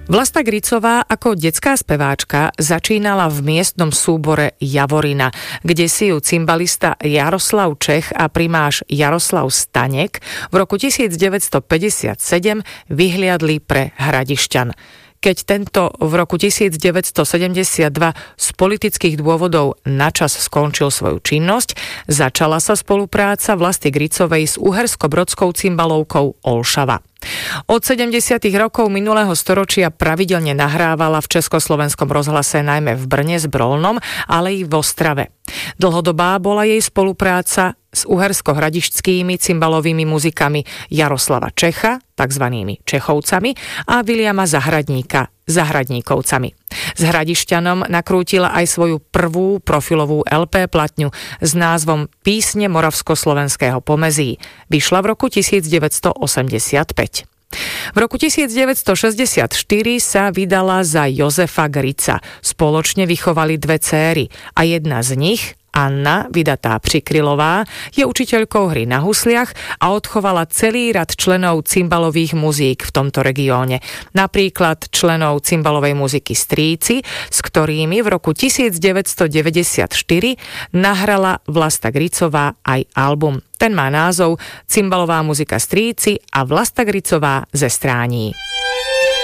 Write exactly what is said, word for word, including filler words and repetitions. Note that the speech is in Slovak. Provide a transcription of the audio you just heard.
Vlasta Gricová ako detská speváčka začínala v miestnom súbore Javorina, kde si ju cymbalista Jaroslav Čech a primáš Jaroslav Stanek v roku devätnásťstopäťdesiatsedem vyhliadli pre Hradišťan. Keď tento v roku devätnásťstosedemdesiatdva z politických dôvodov načas skončil svoju činnosť, začala sa spolupráca Vlasty Gricovej s uhersko-brodskou cymbalovkou Olšava. Od sedemdesiatych rokov minulého storočia pravidelne nahrávala v Československom rozhlase najmä v Brne s Brolnom, ale i v Ostrave. Dlhodobá bola jej spolupráca s uhersko-hradišťskými cymbalovými muzikami Jaroslava Čecha, takzvanými Čechovcami, a Viliama Zahradníka, Zahradníkovcami. S Hradišťanom nakrútila aj svoju prvú profilovú el pé platňu s názvom Písne moravsko-slovenského pomezí. Vyšla v roku devätnásťstoosemdesiatpäť. V roku devätnásťstošesťdesiatštyri sa vydala za Jozefa Grica. Spoločne vychovali dve céry a jedna z nich, Anna, vydatá Přikrylová, je učiteľkou hry na husliach a odchovala celý rad členov cymbalových muzík v tomto regióne. Napríklad členov cymbalovej muziky Stríci, s ktorými v roku devätnásťstodeväťdesiatštyri nahrala Vlasta Gricová aj album. Ten má názov Cymbalová muzika Stríci a Vlasta Gricová ze Strání.